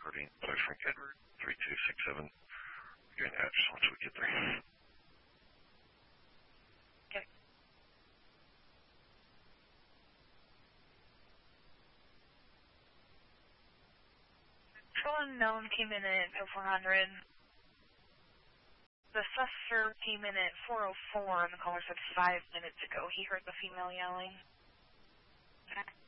recording. Frank Edward, 3267. Getting the address once we get there. Okay. Control unknown came in at 0400. The suspect came in at 404, and the caller said 5 minutes ago he heard the female yelling. Okay.